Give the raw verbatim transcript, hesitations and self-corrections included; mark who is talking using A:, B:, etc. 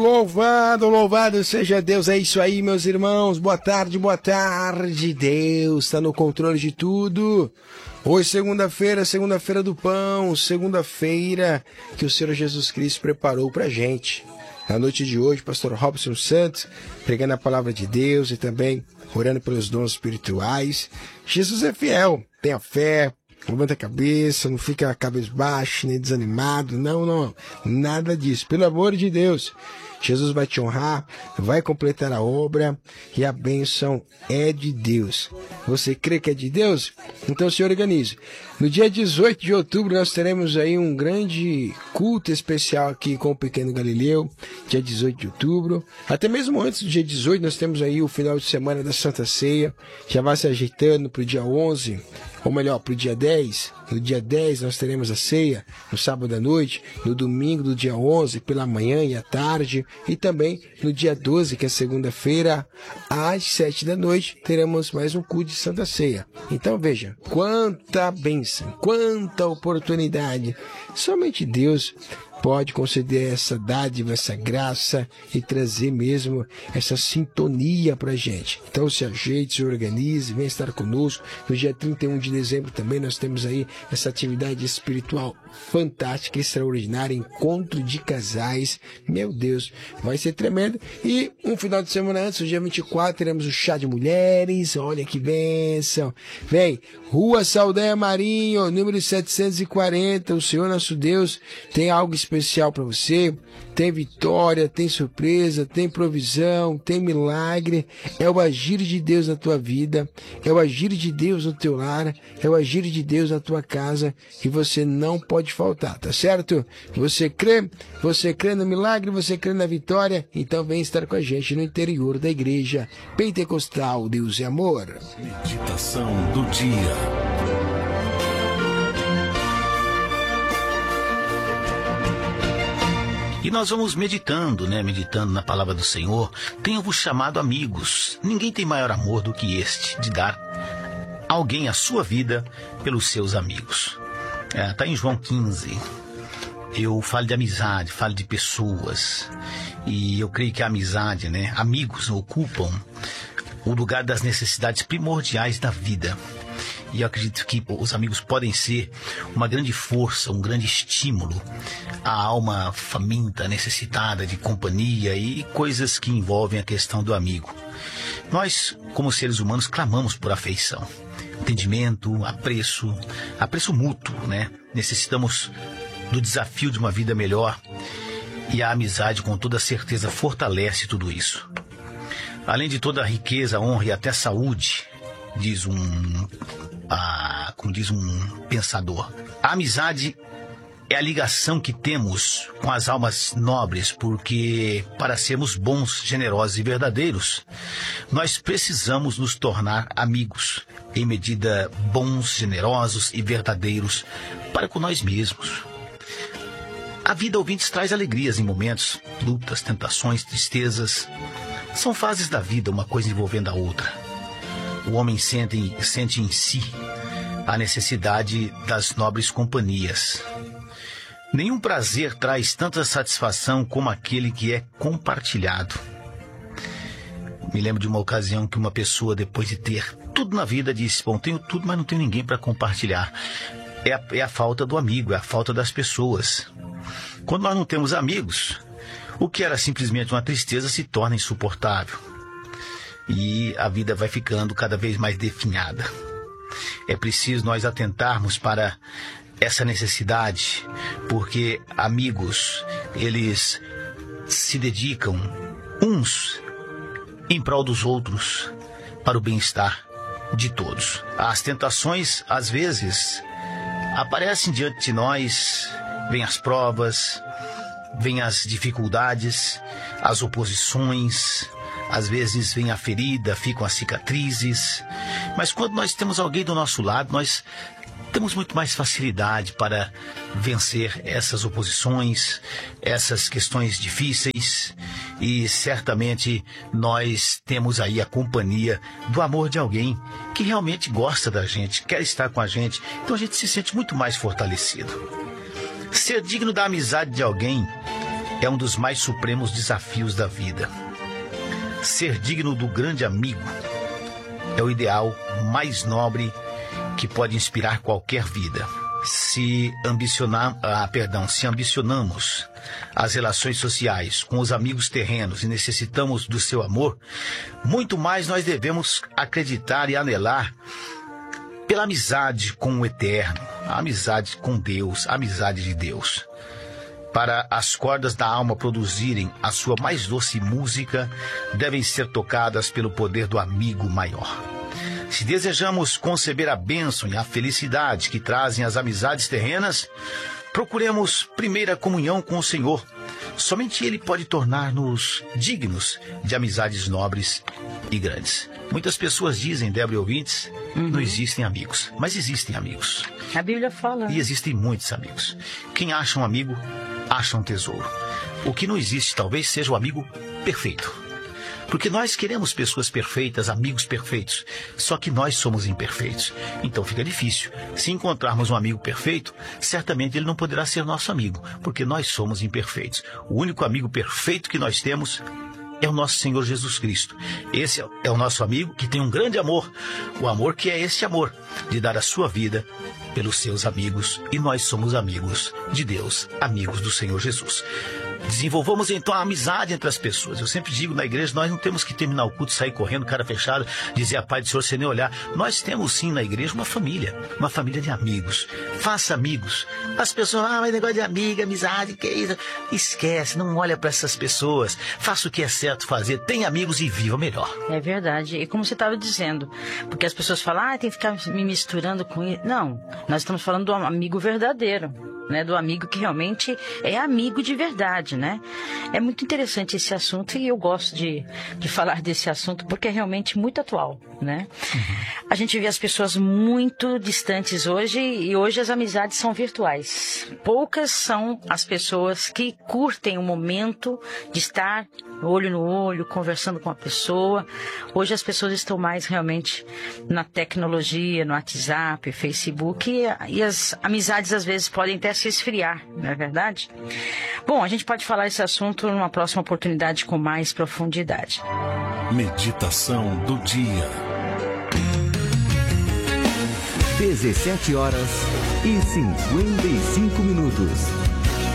A: Louvado, louvado seja Deus. É isso aí, meus irmãos. Boa tarde, boa tarde. Deus está no controle de tudo. Hoje, segunda-feira, segunda-feira do pão, segunda-feira que o Senhor Jesus Cristo preparou pra gente. Na noite de hoje, pastor Robson Santos, pregando a palavra de Deus e também orando pelos dons espirituais. Jesus é fiel, tenha fé, levanta a cabeça, não fica cabisbaixo, nem desanimado, não, não, nada disso. Pelo amor de Deus, Jesus vai te honrar, vai completar a obra e a bênção é de Deus. Você crê que é de Deus? Então se organize. No dia dezoito de outubro nós teremos aí um grande culto especial aqui com o Pequeno Galileu, dia dezoito de outubro. Até mesmo antes do dia dezoito nós temos aí o final de semana da Santa Ceia, já vai se ajeitando para o dia onze, ou melhor, para o dia dez. No dia dez nós teremos a ceia, no sábado à noite, no domingo do dia onze, pela manhã e à tarde, e também no dia doze, que é segunda-feira, às sete da noite, teremos mais um culto de Santa Ceia. Então veja, quanta bênção, quanta oportunidade. Somente Deus pode conceder essa dádiva, essa graça e trazer mesmo essa sintonia para a gente. Então se ajeite, se organize, venha estar conosco. No dia trinta e um de dezembro também nós temos aí essa atividade espiritual fantástica, extraordinária, encontro de casais. Meu Deus, vai ser tremendo. E um final de semana antes, no dia vinte e quatro, teremos o chá de mulheres. Olha que bênção. Vem, Rua Saldanha Marinho, número setecentos e quarenta. O Senhor nosso Deus tem algo especial para você. Tem vitória, tem surpresa, tem provisão, tem milagre. É o agir de Deus na tua vida, é o agir de Deus no teu lar, é o agir de Deus na tua casa, e você não pode faltar, tá certo? Você crê? Você crê no milagre? Você crê na vitória? Então vem estar com a gente no interior da igreja Pentecostal Deus é Amor.
B: Meditação do dia. E nós vamos meditando, né? Meditando na palavra do Senhor. Tenho-vos chamado amigos. Ninguém tem maior amor do que este, de dar a alguém a sua vida pelos seus amigos. É, tá em João quinze. Eu falo de amizade, falo de pessoas. E eu creio que a amizade, né? Amigos ocupam o lugar das necessidades primordiais da vida. E eu acredito que os amigos podem ser uma grande força, um grande estímulo à alma faminta, necessitada de companhia e coisas que envolvem a questão do amigo. Nós, como seres humanos, clamamos por afeição, entendimento, apreço, apreço mútuo, né? Necessitamos do desafio de uma vida melhor, e a amizade, com toda certeza, fortalece tudo isso. Além de toda a riqueza, honra e até saúde, diz um, ah, como diz um pensador, a amizade é a ligação que temos com as almas nobres, porque para sermos bons, generosos e verdadeiros, nós precisamos nos tornar amigos, em medida bons, generosos e verdadeiros para com nós mesmos. A vida, ouvintes, traz alegrias em momentos, lutas, tentações, tristezas. São fases da vida, uma coisa envolvendo a outra. O homem sente, sente em si a necessidade das nobres companhias. Nenhum prazer traz tanta satisfação como aquele que é compartilhado. Me lembro de uma ocasião que uma pessoa, depois de ter tudo na vida, disse: bom, tenho tudo, mas não tenho ninguém para compartilhar. É a, é a falta do amigo, é a falta das pessoas. Quando nós não temos amigos, o que era simplesmente uma tristeza se torna insuportável. E a vida vai ficando cada vez mais definhada. É preciso nós atentarmos para essa necessidade, porque amigos, eles se dedicam uns em prol dos outros, para o bem-estar de todos. As tentações, às vezes, aparecem diante de nós, vêm as provas, vêm as dificuldades, as oposições, às vezes vem a ferida, ficam as cicatrizes, mas quando nós temos alguém do nosso lado, nós temos muito mais facilidade para vencer essas oposições, essas questões difíceis, e certamente nós temos aí a companhia do amor de alguém que realmente gosta da gente, quer estar com a gente, então a gente se sente muito mais fortalecido. Ser digno da amizade de alguém é um dos mais supremos desafios da vida. Ser digno do grande amigo é o ideal mais nobre que pode inspirar qualquer vida. Se ambicionar, ah, perdão, se ambicionamos as relações sociais com os amigos terrenos e necessitamos do seu amor, muito mais nós devemos acreditar e anelar pela amizade com o Eterno, a amizade com Deus, a amizade de Deus. Para as cordas da alma produzirem a sua mais doce música, devem ser tocadas pelo poder do amigo maior. Se desejamos conceber a bênção e a felicidade que trazem as amizades terrenas, procuremos primeira comunhão com o Senhor. Somente Ele pode tornar-nos dignos de amizades nobres e grandes. Muitas pessoas dizem, Débora e ouvintes, uhum. não existem amigos, mas existem amigos.
C: A Bíblia fala.
B: E existem muitos amigos. Quem acha um amigo, acha um tesouro. O que não existe talvez seja o amigo perfeito. Porque nós queremos pessoas perfeitas, amigos perfeitos, só que nós somos imperfeitos. Então fica difícil. Se encontrarmos um amigo perfeito, certamente ele não poderá ser nosso amigo, porque nós somos imperfeitos. O único amigo perfeito que nós temos é o nosso Senhor Jesus Cristo. Esse é o nosso amigo que tem um grande amor, o amor que é esse amor, de dar a sua vida pelos seus amigos, e nós somos amigos de Deus, amigos do Senhor Jesus. Desenvolvamos então a amizade entre as pessoas. Eu sempre digo na igreja, nós não temos que terminar o culto, sair correndo, cara fechada, dizer a paz do Senhor sem nem olhar. Nós temos sim na igreja uma família, uma família de amigos. Faça amigos. As pessoas, ah, mas negócio de amiga, amizade, que é isso? Esquece, não olha para essas pessoas. Faça o que é certo fazer, tenha amigos e viva melhor.
C: É verdade. E como você estava dizendo, porque as pessoas falam, ah, tem que ficar me misturando com isso. Não, nós estamos falando do amigo verdadeiro, né? Do amigo que realmente é amigo de verdade, né? É muito interessante esse assunto e eu gosto de, de falar desse assunto porque é realmente muito atual, né? Uhum. A gente vê as pessoas muito distantes hoje e hoje as amizades são virtuais. Poucas são as pessoas que curtem o momento de estar olho no olho, conversando com a pessoa. Hoje as pessoas estão mais realmente na tecnologia, no WhatsApp, Facebook, e, e as amizades às vezes podem até se esfriar, não é verdade? Bom, a gente pode falar esse assunto numa próxima oportunidade com mais profundidade.
D: Meditação do dia.
E: dezessete horas e cinquenta e cinco minutos.